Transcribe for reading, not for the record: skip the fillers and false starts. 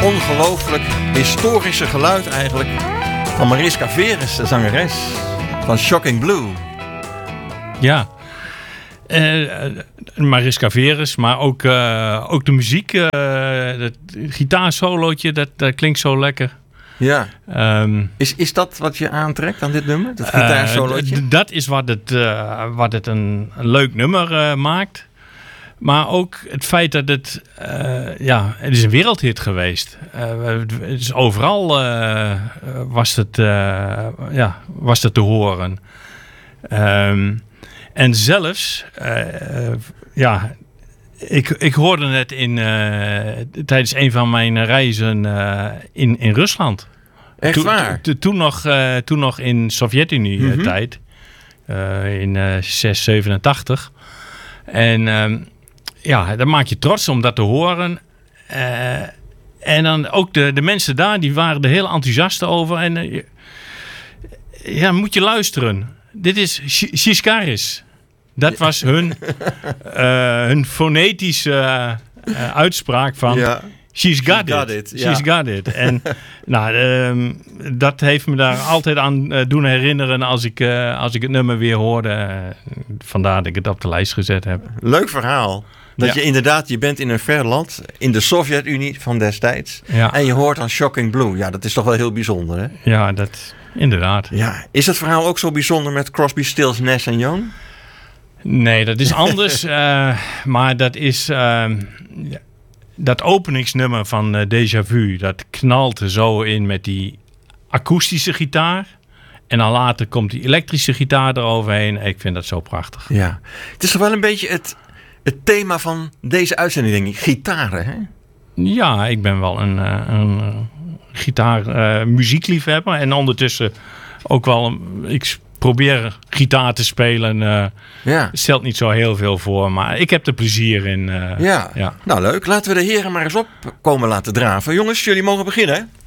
ongelooflijk historische geluid eigenlijk van Mariska Veres, de zangeres van Shocking Blue. Ja, Mariska Veres, maar ook de muziek. Het gitaarsolootje, dat klinkt zo lekker. Ja. Is dat wat je aantrekt aan dit nummer? Dat gitaarsolootje? Dat is wat het een leuk nummer maakt. Maar ook het feit dat het is een wereldhit geweest. Het is overal was het te horen. En zelfs, ik hoorde het tijdens een van mijn reizen in Rusland. Echt waar? Toen nog in Sovjet-Unie tijd. In 87. En daar maak je trots om dat te horen. En dan ook de mensen daar, die waren er heel enthousiast over. En moet je luisteren. Dit is Sjiskaris. Dat was hun fonetische uitspraak van... Ja. She's got it. She's got it. En dat heeft me daar altijd aan doen herinneren als ik het nummer weer hoorde. Vandaar dat ik het op de lijst gezet heb. Leuk verhaal. Dat je inderdaad, je bent in een ver land, in de Sovjet-Unie van destijds. Ja. En je hoort aan Shocking Blue. Ja, dat is toch wel heel bijzonder, hè? Ja, dat inderdaad. Ja. Is het verhaal ook zo bijzonder met Crosby, Stills, Nash & Young? Nee, dat is anders. Maar dat is... dat openingsnummer van Déjà Vu, dat knalt er zo in met die akoestische gitaar. En dan later komt die elektrische gitaar eroverheen. Ik vind dat zo prachtig. Ja, het is toch wel een beetje het thema van deze uitzending, denk ik. Gitaren, hè? Ja, ik ben wel een gitaar-muziekliefhebber. En ondertussen ook wel... Ik probeer gitaar te spelen. Stelt niet zo heel veel voor. Maar ik heb er plezier in. Nou leuk. Laten we de heren maar eens op komen laten draven. Jongens, jullie mogen beginnen.